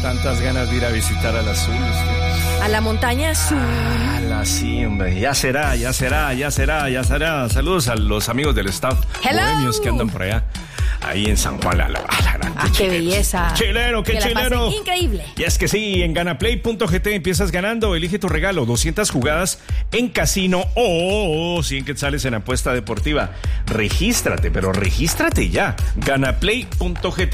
tantas ganas de ir a visitar al azul. A la montaña azul. Sí, hombre. Ya será. Saludos a los amigos del staff bohemios que andan por allá. Ahí en San Juan, qué belleza. Chileno, qué chileno. Increíble. Y es que sí, en ganaplay.gt empiezas ganando. Elige tu regalo, 200 jugadas en casino o 100 quetzales en apuesta deportiva. Regístrate, pero regístrate ya. Ganaplay.gt.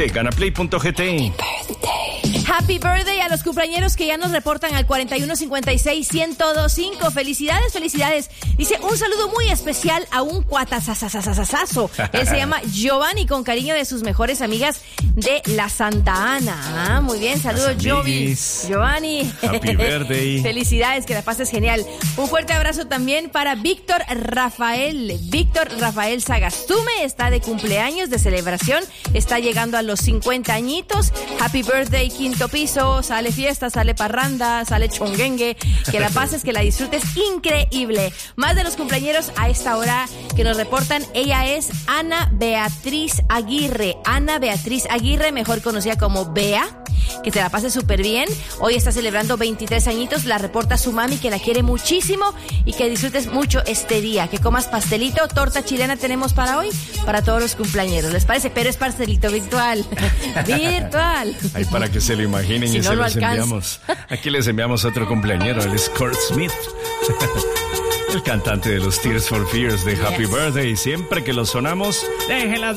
Happy birthday a los cumpleañeros que ya nos reportan al 4156-1025. Felicidades. Dice, un saludo muy especial a un cuatazazazazazo. Él se llama Giovanni, con cariño de sus mejores amigas de la Santa Ana. Muy bien, saludos Giovanni. Happy birthday. Felicidades, que la pases genial. Un fuerte abrazo también para Víctor Rafael Sagastume. Está de cumpleaños, de celebración. Está llegando a los 50 añitos. Happy birthday, quinto piso. Sale fiesta, sale parranda, sale chonguengue. Que la pases, que la disfrutes increíble. Más de los cumpleañeros a esta hora que nos reportan. Ella es Ana Beatriz Aguirre, mejor conocida como Bea. Que te la pase súper bien. Hoy está celebrando 23 añitos. La reporta su mami, que la quiere muchísimo y que disfrutes mucho este día. Que comas pastelito, torta chilena tenemos para hoy, para todos los cumpleañeros. ¿Les parece? Pero es pastelito virtual. Ahí para que se lo imaginen, si y no se los enviamos. Aquí les enviamos otro cumpleañero, el Kurt Smith. El cantante de los Tears for Fears de Happy Birthday. Siempre que lo sonamos, déjenlas